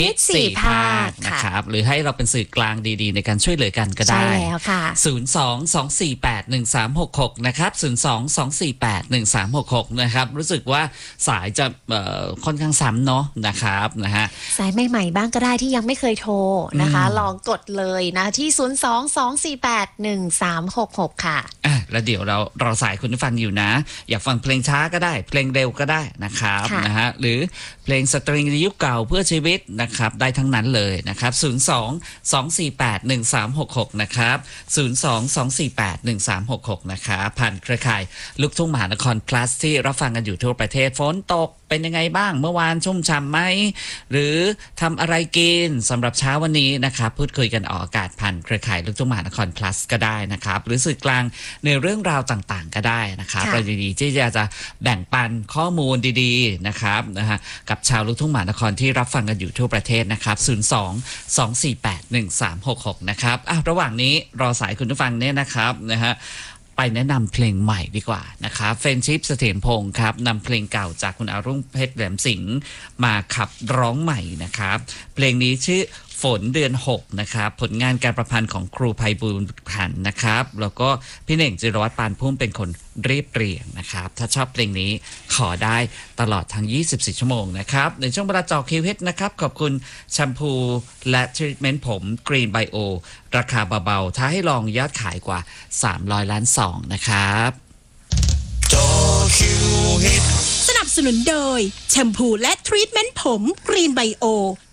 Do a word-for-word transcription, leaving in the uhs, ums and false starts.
ฮิตสี่ภาคนะครับหรือให้เราเป็นสื่อกลางดีๆในการช่วยเหลือกันก็ได้ใช่แล้วค่ะศูนย์ สอง สอง สี่ แปด หนึ่ง สาม หก หกนะครับศูนย์ สอง สอง สี่ แปด หนึ่ง สาม หก หกนะครับรู้สึกว่าสายจะเอ่อค่อนข้างซ้ำเนาะนะครับนะฮะสายใหม่ๆบ้างก็ได้ที่ยังไม่เคยโทรนะคะลองกดเลยนะที่ศูนย์ สอง สอง สี่ แปด หนึ่ง สาม หก หกค่ะอ่ะแล้วเดี๋ยวเรารอสายคุณผู้ฟังอยู่นะอยากฟังเพลงช้าก็ได้เพลงเร็วก็ได้นะครับนะฮะหรือเพลงสตริงในยุคเก่าเพื่อชีวิตนะครับได้ทั้งนั้นเลยนะครับศูนย์ สอง สอง สี่ แปด หนึ่ง สาม หก หกนะครับศูนย์ สอง สอง สี่ แปด หนึ่ง สาม หก หกนะครับผ่านเครือข่ายลูกทุ่งมหานคร plus ที่รับฟังกันอยู่ทั่วประเทศฝนตกเป็นยังไงบ้างเมื่อวานชุ่มฉ่ำไหมหรือทำอะไรกินสำหรับเช้าวันนี้นะครับพูดคุยกันออกอากาศผ่านเครือข่ายลูกทุ่งมหานคร plus ก็ได้นะครับหรือสื่อกลางในเรื่องราวต่างๆก็ได้นะครับเราดีๆที่จะจะแบ่งปันข้อมูลดีๆนะครับนะฮะกับชาวลูกทุ่งมหานครที่รับฟังกันอยู่ทั่วประเทศนะครับศูนย์ สอง สอง สี่ แปด หนึ่ง สาม หก หกนะครับอ่ะระหว่างนี้รอสายคุณผู้ฟังเนี่ยนะครับนะฮะไปแนะนำเพลงใหม่ดีกว่านะครับเฟรนชิพเสถียรพงศ์ครับนำเพลงเก่าจากคุณอารุ่งเพชรแหลมสิงห์มาขับร้องใหม่นะครับเพลงนี้ชื่อฝนเดือนหกนะครับผลงานการประพันธ์ของครูไพบูลย์ขันธ์นะครับแล้วก็พี่เน่งจิรวัตรปานพุ่มเป็นคนเรียบเรียงนะครับถ้าชอบเพลงนี้ขอได้ตลอดทั้งยี่สิบสี่ชั่วโมงนะครับในช่วงเวลาจอคิวเฮดนะครับขอบคุณแชมพูและทรีทเมนต์ผมกรีนไบโอราคาเบาๆท้าให้ลองยอดขายกว่าสามร้อยล้านซองนะครับจอคิวเฮดสนับสนุนโดยแชมพูและทรีทเมนต์ผมกรีนไบโอ